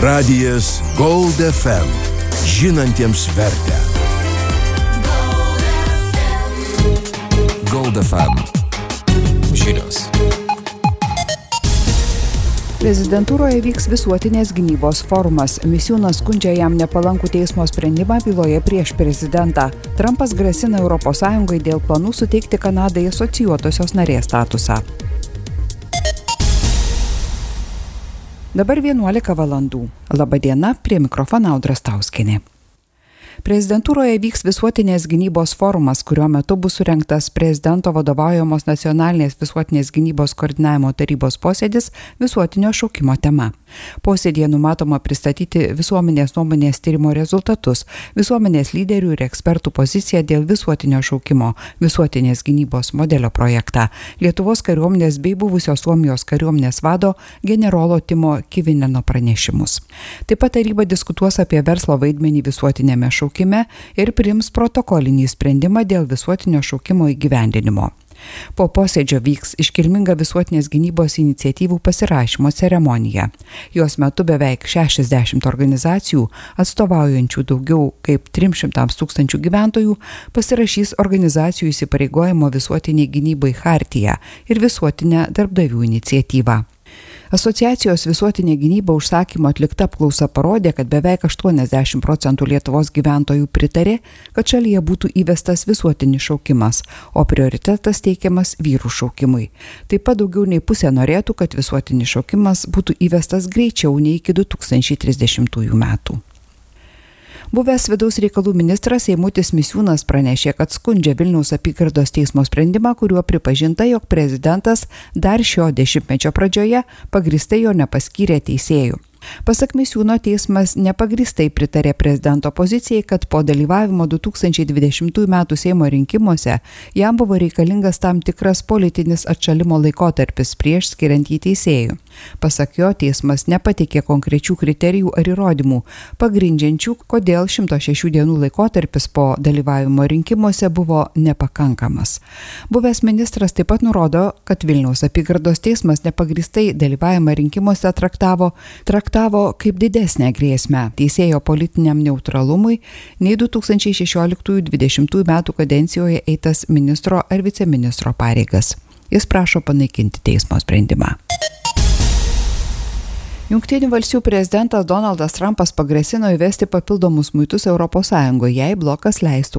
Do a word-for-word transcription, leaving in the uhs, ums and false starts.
Radijas Gold F M. Žinantiems vertę. Gold F M. Žinios. Prezidentūroje vyks visuotinės gynybos forumas. Misiūnas skundžia jam nepalankų teismo sprendimą byloje prieš prezidentą. Trumpas grasina Europos Sąjungai dėl planų suteikti Kanadai asocijuotosios narės statusą. Dabar vienuolika valandų. Labadiena, prie mikrofono Audra Stauskienė. Prezidentūroje vyks visuotinės gynybos forumas, kurio metu bus surengtas prezidento vadovaujamos nacionalinės visuotinės gynybos koordinavimo tarybos posėdis visuotinio šaukimo tema. Posėdėje numatoma pristatyti visuomenės nuomonės tyrimo rezultatus, visuomenės lyderių ir ekspertų poziciją dėl visuotinio šaukimo, visuotinės gynybos modelio projektą, Lietuvos kariuomenės bei buvusios Suomijos kariuomenės vado generolo Timo Kivineno pranešimus. Taip pat taryba diskutuos apie verslo vaidmenį visuotinėme šaukime ir priims protokolinį sprendimą dėl visuotinio šaukimo įgyvendinimo. Po posėdžio vyks iškilminga visuotinės gynybos iniciatyvų pasirašymo ceremonija. Jos metu beveik šešiasdešimt organizacijų, atstovaujančių daugiau kaip trims šimtams tūkstančių gyventojų, pasirašys organizacijų įsipareigojimo visuotiniai gynybai chartiją ir visuotinę darbdavių iniciatyvą. Asociacijos visuotinė gynyba užsakymo atlikta apklausa parodė, kad beveik aštuoniasdešimt procentų Lietuvos gyventojų pritarė, kad šalyje būtų įvestas visuotinis šaukimas, o prioritetas teikiamas vyrų šaukimui. Taip pat daugiau nei pusė norėtų, kad visuotinis šaukimas būtų įvestas greičiau nei iki du tūkstančiai trisdešimtųjų metų. Buvęs vidaus reikalų ministras Eimutis Misiūnas pranešė, kad skundžia Vilniaus apygardos teismo sprendimą, kuriuo pripažinta, jog prezidentas dar šio dešimtmečio pradžioje pagrįstai jo nepaskyrė teisėjų. Pasak Misiūno, teismas nepagrįstai pritarė prezidento pozicijai, kad po dalyvavimo du tūkstančiai dvidešimtųjų metų Seimo rinkimuose jam buvo reikalingas tam tikras politinis atšalimo laikotarpis prieš skiriant jį teisėjų. Pasak jo, teismas nepateikė konkrečių kriterijų ar įrodymų, pagrindžiančių, kodėl šimto šešių dienų laikotarpis po dalyvavimo rinkimuose buvo nepakankamas. Buvęs ministras taip pat nurodo, kad Vilniaus apygardos teismas nepagrįstai dalyvavimą rinkimuose traktavo, traktavo traktavo kaip didesnę grėsmę teisėjo politiniam neutralumui nei du tūkstančiai šešioliktųjų dvidešimtųjų metų kadencijoje eitas ministro ar viceministro pareigas. Jis prašo panaikinti teismo sprendimą. Jungtinių valstijų prezidentas Donaldas Trumpas pagrasino įvesti papildomus muitus Europos Sąjungoje, jei blokas leistų